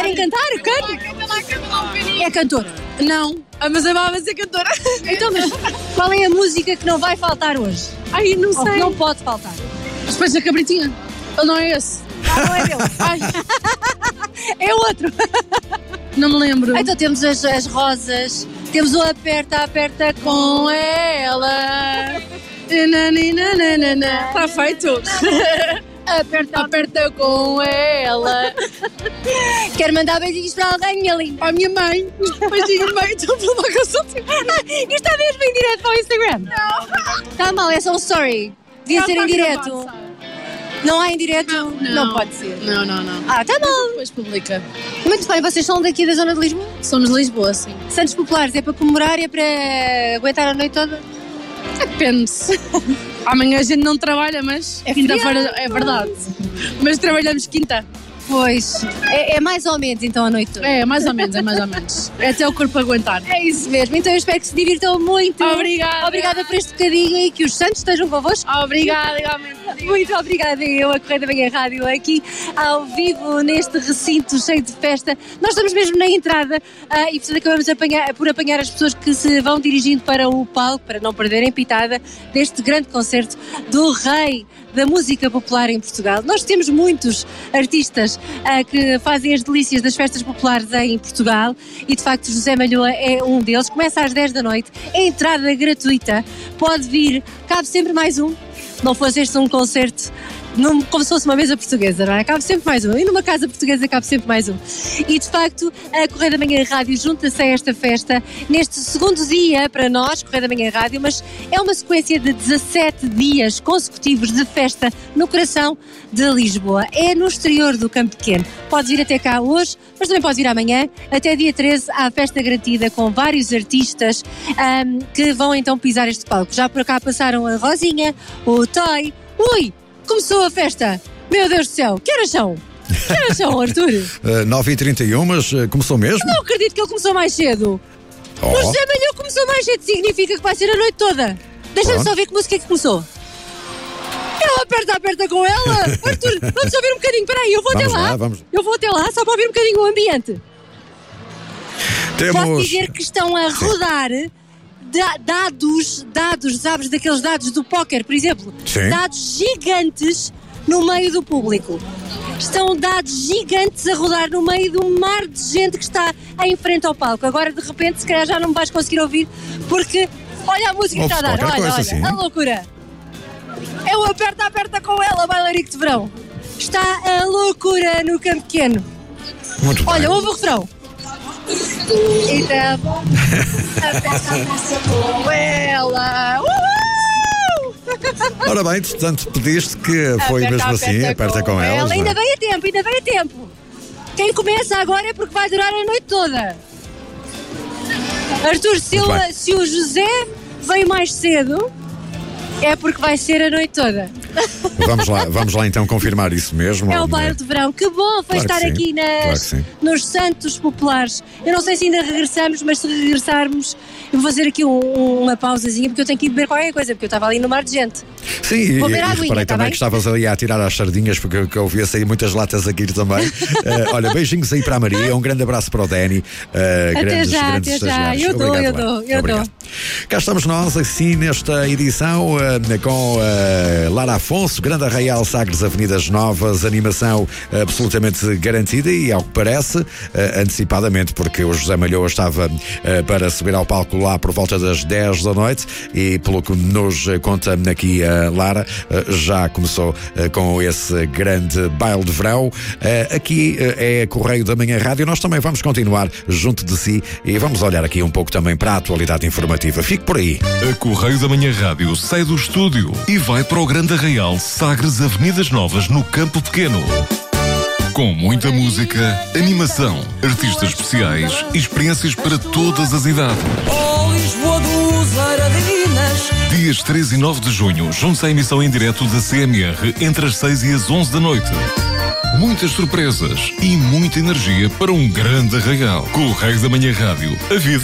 Sabem cantar? Cantam? É cantora? Não, mas amava ser cantora. Então, mas qual é a música que não vai faltar hoje? Ai, não Ou que sei. não pode faltar? Depois da cabritinha. Ele não é esse. Não é dele. Ai, É outro. não me lembro. Então temos as rosas, temos o aperta com ela. Está feito. Aperta com ela. Quero mandar beijinhos para alguém, minha linda. Para a minha mãe. Beijinho, mãe. Estou a falar com a sua Isto está mesmo em direto para o Instagram? Não. Está mal, é só um story. Devia ser em direto. Não há em direto? Não pode ser. Não. Ah, está mal. Depois publica. Muito bem, vocês são daqui da zona de Lisboa? Somos de Lisboa, sim. Santos Populares é para comemorar e é para aguentar a noite toda? Depende. Amanhã a gente não trabalha, mas É quinta-feira feriado. é verdade. Mas trabalhamos quinta. Pois, é mais ou menos então a noite toda. É mais ou menos. É até o corpo aguentar. É isso mesmo, então eu espero que se divirtam muito. Obrigada. Obrigada por este bocadinho e que os santos estejam convosco. Obrigada, igualmente. Muito obrigada, eu, a Correio da Manhã Rádio, aqui ao vivo, neste recinto cheio de festa. Nós estamos mesmo na entrada e, portanto, acabamos por apanhar as pessoas que se vão dirigindo para o palco, para não perderem pitada deste grande concerto do rei da música popular em Portugal. Nós temos muitos artistas que fazem as delícias das festas populares em Portugal e, de facto, José Malhoa é um deles. Começa às 10 da noite, é entrada gratuita, pode vir, cabe sempre mais um. Não fosse este um concerto como se fosse uma mesa portuguesa, não é? Cabe sempre mais um. E numa casa portuguesa cabe sempre mais um. E, de facto, a Correio da Manhã Rádio junta-se a esta festa neste segundo dia para nós, Correio da Manhã Rádio, mas é uma sequência de 17 dias consecutivos de festa no coração de Lisboa. É no exterior do Campo Pequeno. Pode vir até cá hoje, mas também pode vir amanhã. Até dia 13 há festa garantida com vários artistas que vão então pisar este palco. Já por cá passaram a Rosinha, o Toy. Ui! Começou a festa! Meu Deus do céu! Que horas são? Que horas são, Arthur? 9h31, mas começou mesmo? Não acredito que ele começou mais cedo! Oh. O José Malhoa começou mais cedo, significa que vai ser a noite toda! Deixa-me Pronto. só ver que música é que começou! Ela aperta com ela! Arthur, vamos ouvir um bocadinho, peraí, eu vou Vamos até lá! lá, vamos. Eu vou até lá só para ouvir um bocadinho o ambiente! Posso Temos... dizer que estão a rodar dados, sabes, daqueles dados do póquer, por exemplo. Sim. Dados gigantes no meio do público. Estão dados gigantes a rodar no meio de um mar de gente que está em frente ao palco. Agora, de repente, se calhar já não me vais conseguir ouvir, porque olha a música que está a dar, qualquer olha, coisa assim. a loucura. É o aperta com ela, bailarico de verão. Está a loucura no Campo Pequeno. Muito bem. Olha, ouve o refrão. Então, aperta com ela. Uhul! Ora bem, portanto, pediste que foi mesmo assim, aperta com elas. Ainda bem a tempo. Quem começa agora é porque vai durar a noite toda. Arthur, se o José veio mais cedo, é porque vai ser a noite toda. Vamos lá então confirmar isso mesmo. É o baile de verão. Que bom foi Claro que estar sim, aqui claro que sim. nos Santos Populares. Eu não sei se ainda regressamos, mas se regressarmos, eu vou fazer aqui uma pausazinha, porque eu tenho que ir beber qualquer coisa, porque eu estava ali no mar de gente. Sim, Vou e beber aguinha, reparei tá também bem? que estavas ali a tirar as sardinhas, porque eu ouvia sair muitas latas aqui também. Olha, beijinhos aí para a Maria, um grande abraço para o Danny. Grandes já. estagiários. Eu dou. Obrigado. Cá estamos nós, assim, nesta edição, com Lara Afonso, Grande Arraial, Sagres, Avenidas Novas, animação absolutamente garantida e, ao que parece, antecipadamente, porque o José Malhoa estava para subir ao palco lá por volta das 10 da noite e, pelo que nos conta aqui a Lara, já começou com esse grande baile de verão. Aqui é Correio da Manhã Rádio. Nós também vamos continuar junto de si e vamos olhar aqui um pouco também para a atualidade informativa. Fique por aí. A Correio da Manhã Rádio sai do estúdio e vai para o Grande Arraial, Sagres, Avenidas Novas, no Campo Pequeno. Com muita música, animação, artistas especiais e experiências para todas as idades. Oh, Lisboa dos Aradinas. Dias 3 e 9 de junho, junte-se à emissão em direto da CMR entre as 6 e as 11 da noite. Muitas surpresas e muita energia para um grande arraial. Correio da Manhã Rádio. A vida